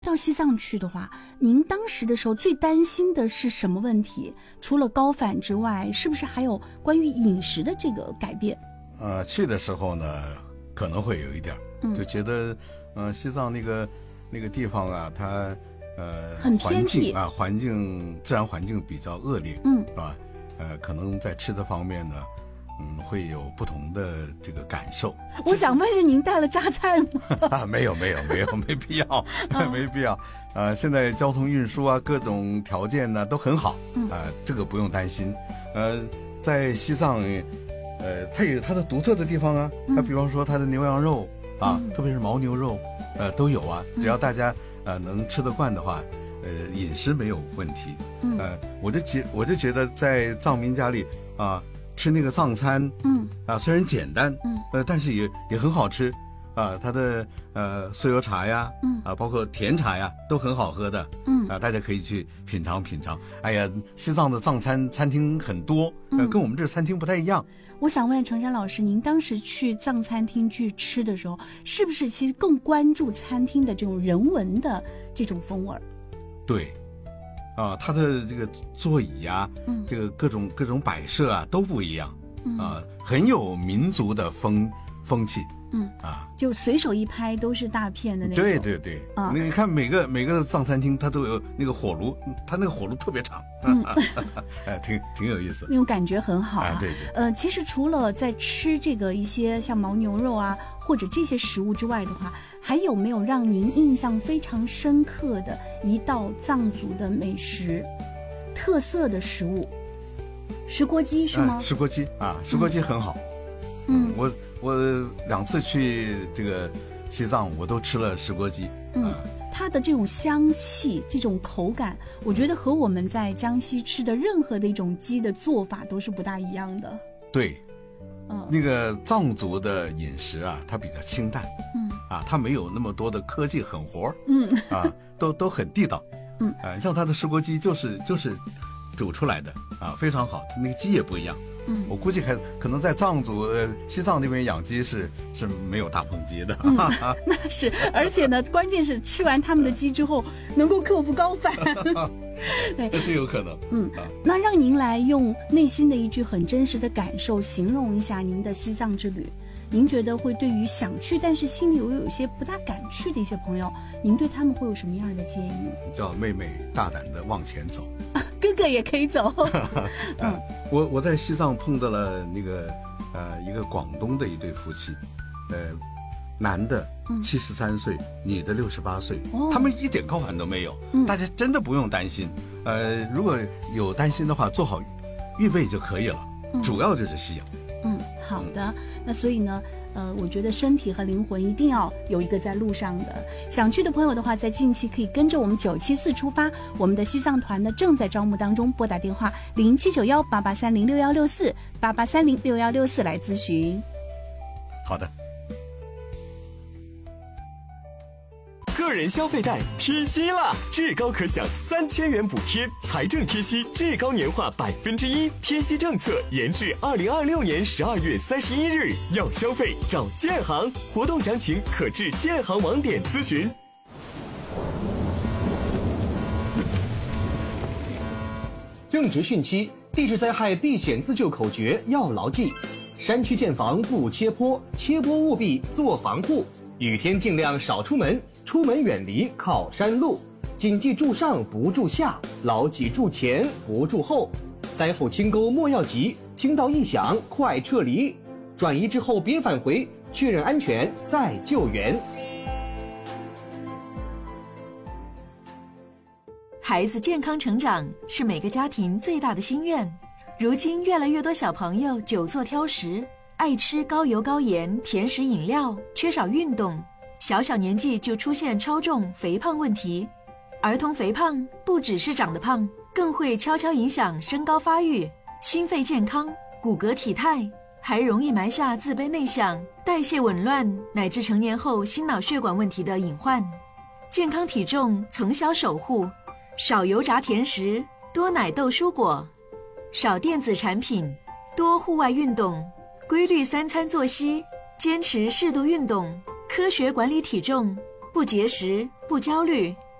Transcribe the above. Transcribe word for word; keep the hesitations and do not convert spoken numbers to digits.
到西藏去的话，您当时的时候最担心的是什么问题？除了高反之外，是不是还有关于饮食的这个改变？ 呃，去的时候呢，可能会有一点，嗯、就觉得，呃，西藏那个那个地方啊，它呃很偏僻啊，环境自然环境比较恶劣， 嗯， 是吧？呃，可能在吃的方面呢。嗯，会有不同的这个感受。 我想问一下，您带了榨菜吗？ 啊，没有，没有，没有，没必要，没必要。呃，现在交通运输啊，各种条件呢都很好，啊、呃，这个不用担心。呃，在西藏，呃，它有它的独特的地方啊。它比方说它的牛羊肉啊，嗯、特别是牦牛肉，呃，都有啊。只要大家呃能吃得惯的话，呃，饮食没有问题。嗯，呃，我就觉我就觉得在藏民家里啊。吃那个藏餐，嗯啊，虽然简单，嗯呃，但是也也很好吃，啊，它的呃酥油茶呀，嗯啊，包括甜茶呀，都很好喝的，嗯啊，大家可以去品尝品尝。哎呀，西藏的藏餐餐厅很多，呃，跟我们这餐厅不太一样。 我想问程山老师，您当时去藏餐厅去吃的时候，是不是其实更关注餐厅的这种人文的这种风味？ 对。啊，它的这个座椅啊，嗯，这个各种各种摆设啊都不一样，嗯、啊，很有民族的风风气，嗯啊， 就随手一拍都是大片的那种。 对对对，啊，你看每个每个藏餐厅它都有那个火炉，它那个火炉特别长，嗯，哎，挺挺有意思， 那种感觉很好啊。 哎、对对， 呃，其实除了在吃这个一些像牦牛肉啊或者这些食物之外的话，还有没有让您印象非常深刻的一道藏族的美食特色的食物？石锅鸡是吗？ 啊、石锅鸡啊，石锅鸡很好。嗯，嗯我我两次去这个西藏，我都吃了石锅鸡。 嗯，啊、它的这种香气、这种口感，我觉得和我们在江西吃的任何的一种鸡的做法都是不大一样的。 对。嗯，那个藏族的饮食啊，它比较清淡，嗯，啊，它没有那么多的科技狠活，嗯，啊，都都很地道，嗯，啊，像它的石锅鸡就是就是煮出来的啊，非常好，那个鸡也不一样，嗯，我估计还可能在藏族呃西藏那边养鸡是是没有大棚鸡的， 嗯，那是，而且呢，关键是吃完他们的鸡之后能够克服高反。 对，这是有可能。 嗯，啊、那让您来用内心的一句很真实的感受形容一下您的西藏之旅。您觉得会对于想去但是心里又有一些不大敢去的一些朋友，您对他们会有什么样的建议？ 叫妹妹大胆的往前走， 啊、哥哥也可以走。 嗯，我我在西藏碰到了那个呃一个广东的一对夫妻，呃。男的七十三岁，嗯、女的六十八岁，哦、他们一点高反都没有，嗯、大家真的不用担心。呃，如果有担心的话，做好预备就可以了。嗯、主要就是吸氧。 嗯，好的。嗯、那所以呢，呃，我觉得身体和灵魂一定要有一个在路上的。想去的朋友的话，在近期可以跟着我们九七四出发，我们的西藏团呢正在招募当中，拨打电话零七九幺八八三零六幺六四八八三零六幺六四来咨询。 好的。 个人消费贷贴息啦，至高可享三千元补贴，财政贴息至高年化百分之一，贴息政策延至二零二六年十二月三十一日。要消费找建行，活动详情可至建行网点咨询。 正值汛期，地质灾害避险自救口诀要牢记：山区建房不切坡，切坡务必做防护。雨天尽量少出门，出门远离靠山路，谨记住上不住下，牢记住前不住后。灾后清沟莫要急，听到异响快撤离，转移之后别返回，确认安全再救援。 孩子健康成长是每个家庭最大的心愿，如今越来越多小朋友久坐挑食，爱吃高油高盐甜食饮料，缺少运动，小小年纪就出现超重肥胖问题。儿童肥胖不只是长得胖，更会悄悄影响身高发育、心肺健康、骨骼体态，还容易埋下自卑内向、代谢紊乱乃至成年后心脑血管问题的隐患。健康体重从小守护，少油炸甜食，多奶豆蔬果，少电子产品，多户外运动，规律三餐作息，坚持适度运动，科学管理体重，不节食，不焦虑，